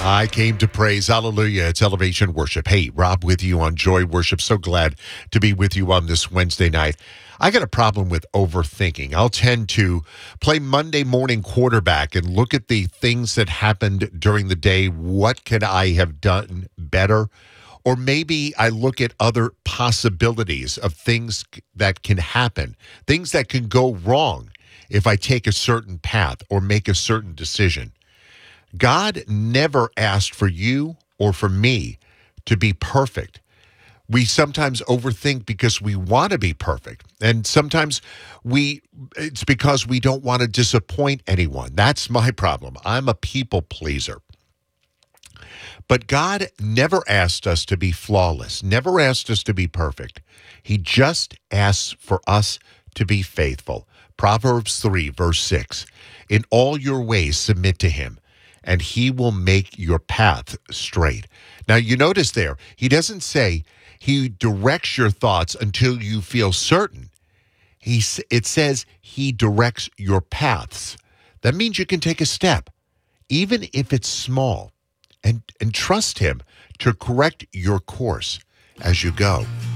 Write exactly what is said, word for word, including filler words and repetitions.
I came to praise. Hallelujah. It's Elevation Worship. Hey, Rob with you on Joy Worship. So glad to be with you on this Wednesday night. I got a problem with overthinking. I'll tend to play Monday morning quarterback and look at the things that happened during the day. What could I have done better? Or maybe I look at other possibilities of things that can happen, things that can go wrong if I take a certain path or make a certain decision. God never asked for you or for me to be perfect. We sometimes overthink because we want to be perfect. And sometimes we it's because we don't want to disappoint anyone. That's my problem. I'm a people pleaser. But God never asked us to be flawless, never asked us to be perfect. He just asks for us to be faithful. Proverbs three, verse six. In all your ways submit to him, and he will make your path straight. Now, you notice there, he doesn't say he directs your thoughts until you feel certain. He, it says he directs your paths. That means you can take a step, even if it's small, and, and trust him to correct your course as you go.